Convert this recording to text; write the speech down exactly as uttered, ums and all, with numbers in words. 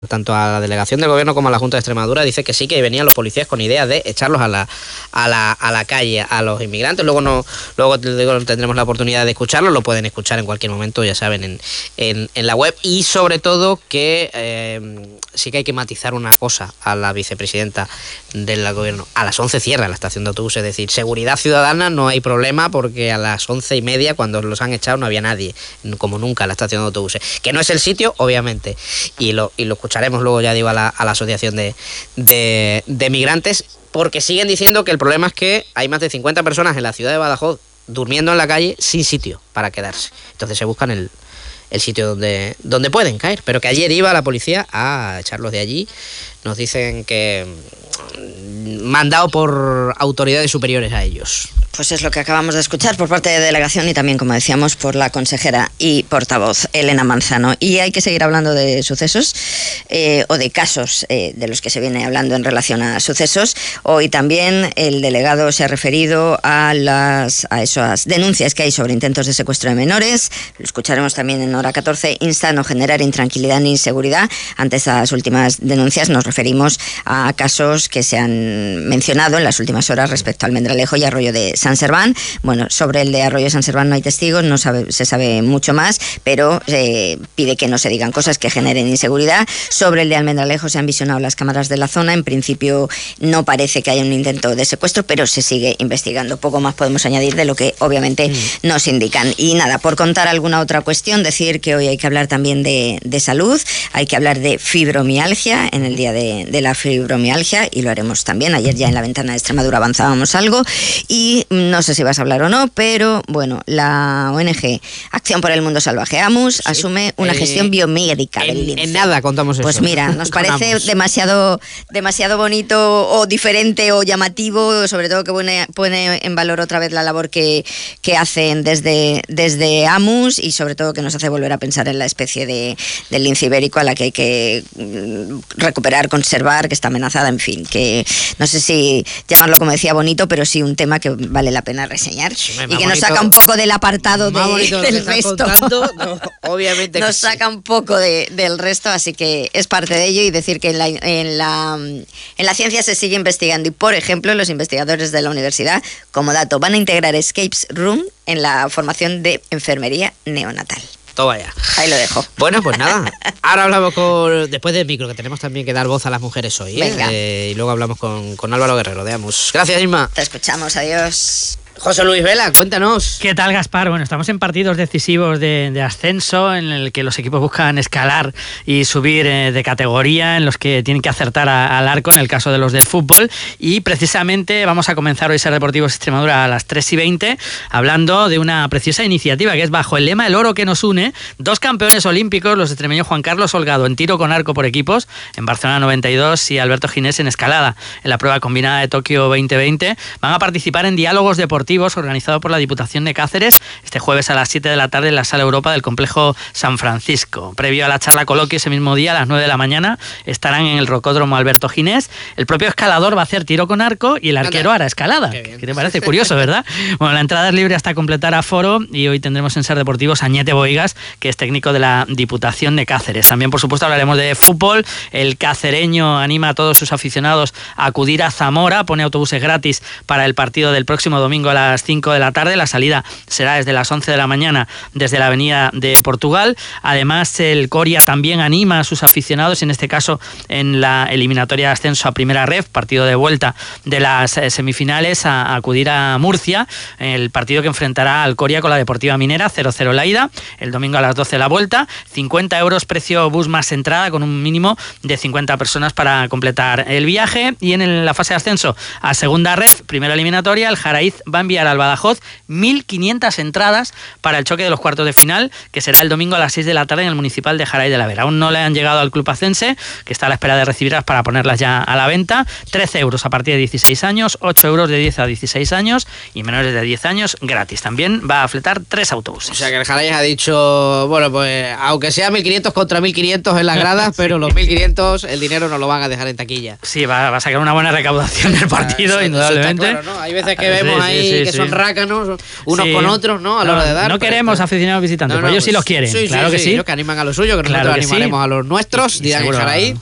tanto a la delegación del gobierno como a la Junta de Extremadura, dice que sí, que venían los policías con ideas de echarlos a la, a la, a la calle, a los inmigrantes. Luego no, luego digo, tendremos la oportunidad de escucharlo, lo pueden escuchar en cualquier momento, ya saben, en, en, en la web. Y sobre todo que eh, sí que hay que matizar una cosa a la vicepresidenta del gobierno. A las once cierra la estación de autobuses, es decir, seguridad ciudadana no hay problema, porque a las once y media, cuando los han echado, no había nadie, como nunca, en la estación de autobuses. Que no es el sitio, obviamente, y lo, y lo escucharemos luego, ya digo, a la, a la asociación de, de, de migrantes, porque siguen diciendo que el problema es que hay más de cincuenta personas en la ciudad de Badajoz durmiendo en la calle sin sitio para quedarse. Entonces se buscan el, el sitio donde, donde pueden caer, pero que ayer iba la policía a echarlos de allí. Nos dicen que mandado por autoridades superiores a ellos. Pues es lo que acabamos de escuchar por parte de delegación y también, como decíamos, por la consejera y portavoz Elena Manzano. Y hay que seguir hablando de sucesos eh, o de casos eh, de los que se viene hablando en relación a sucesos. Hoy también el delegado se ha referido a las a esas denuncias que hay sobre intentos de secuestro de menores. Lo escucharemos también en hora catorce. Insta a no generar intranquilidad ni inseguridad. Ante estas últimas denuncias nos referimos a casos que se han mencionado en las últimas horas respecto a Almendralejo y Arroyo de San Serván. Bueno, sobre el de Arroyo de San Serván no hay testigos, no sabe, se sabe mucho más, pero eh, pide que no se digan cosas que generen inseguridad. Sobre el de Almendralejo se han visionado las cámaras de la zona. En principio no parece que haya un intento de secuestro, pero se sigue investigando. Poco más podemos añadir de lo que obviamente mm. nos indican. Y nada, por contar alguna otra cuestión, decir que hoy hay que hablar también de, de salud, hay que hablar de fibromialgia en el día de, de la fibromialgia, y lo haremos también. Ayer ya en la ventana de Extremadura avanzábamos algo, y no sé si vas a hablar o no, pero bueno, la O N G Acción por el Mundo Salvaje, AMUS, sí, asume una eh, gestión biomédica en, del lince. En nada contamos eso. Pues mira, nos parece demasiado, demasiado bonito o diferente o llamativo, sobre todo que pone, pone en valor otra vez la labor que, que hacen desde, desde AMUS, y sobre todo que nos hace volver a pensar en la especie de, del lince ibérico a la que hay que recuperar, conservar, que está amenazada, en fin, que no sé si llamarlo, como decía, bonito, pero sí un tema que vale la pena reseñar, sí, y que bonito, nos saca un poco del apartado de, del resto. Contando, no, obviamente nos sí. saca un poco de, del resto, así que es parte de ello. Y decir que en la, en, la, en la ciencia se sigue investigando, y por ejemplo los investigadores de la universidad, como dato, van a integrar Escapes Room en la formación de enfermería neonatal. Todo allá. Ahí lo dejo. Bueno, pues nada. Ahora hablamos con... Después del micro, que tenemos también que dar voz a las mujeres hoy. ¿eh? Venga. Eh, y luego hablamos con, con Álvaro Guerrero de AMUS. Gracias, Isma. Te escuchamos. Adiós. José Luis Vela, cuéntanos. ¿Qué tal, Gaspar? Bueno, estamos en partidos decisivos de, de ascenso, en el que los equipos buscan escalar y subir eh, de categoría, en los que tienen que acertar a, al arco, en el caso de los del fútbol. Y precisamente vamos a comenzar hoy Ser Deportivos Extremadura a las tres y veinte, hablando de una preciosa iniciativa que es bajo el lema El oro que nos une. Dos campeones olímpicos, los extremeños Juan Carlos Holgado en tiro con arco por equipos en Barcelona noventa y dos y Alberto Ginés en escalada en la prueba combinada de Tokio veinte veinte, van a participar en diálogos deportivos organizado por la Diputación de Cáceres este jueves a las siete de la tarde en la Sala Europa del Complejo San Francisco. Previo a la charla coloquio ese mismo día a las nueve de la mañana estarán en el Rocódromo Alberto Ginés. El propio escalador va a hacer tiro con arco y el arquero hará escalada. ¿Qué te parece? Curioso, ¿verdad? Bueno, la entrada es libre hasta completar aforo, y hoy tendremos en Ser Deportivos a Ñete Boigas, que es técnico de la Diputación de Cáceres. También, por supuesto, hablaremos de fútbol. El cacereño anima a todos sus aficionados a acudir a Zamora, pone autobuses gratis para el partido del próximo domingo a las cinco de la tarde. La salida será desde las once de la mañana desde la avenida de Portugal. Además, el Coria también anima a sus aficionados, en este caso en la eliminatoria de ascenso a Primera Ref, partido de vuelta de las semifinales, a acudir a Murcia, el partido que enfrentará al Coria con la Deportiva Minera, cero cero la ida, el domingo a las doce la vuelta. cincuenta euros precio bus más entrada, con un mínimo de cincuenta personas para completar el viaje. Y en la fase de ascenso a Segunda Ref, primera eliminatoria, el Jaraiz va a enviar al Badajoz mil quinientas entradas para el choque de los cuartos de final, que será el domingo a las seis de la tarde en el Municipal de Jaray de la Vera. Aún no le han llegado al club acense, que está a la espera de recibirlas para ponerlas ya a la venta. trece euros a partir de dieciséis años, ocho euros de diez a dieciséis años, y menores de diez años gratis. También va a fletar tres autobuses. O sea que el Jaray ha dicho, bueno, pues aunque sea mil quinientos contra mil quinientos en las gradas, sí, pero los mil quinientos el dinero no lo van a dejar en taquilla. Sí, va, va a sacar una buena recaudación del partido, eso, indudablemente. Eso está claro, ¿no? Hay veces que vemos sí, ahí sí, que sí. son rácanos unos Sí. con otros, ¿no? A la No, hora de dar. no pero- queremos aficionados visitantes, pues ellos sí los quieren, Sí, claro sí, que sí. ellos que animan a los suyos, que Claro nosotros que sí. animaremos a los nuestros, Y- y dirán seguro- Jaraí.